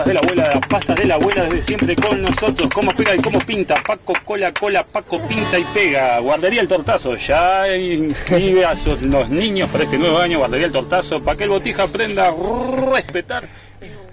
De la abuela, de la pasta de la abuela desde siempre con nosotros. Cómo pega y cómo pinta. Paco cola, Paco pinta y pega. Guardería El Tortazo. Ya inscribe a los niños para este nuevo año. Guardería El Tortazo. Para que el Botija aprenda a respetar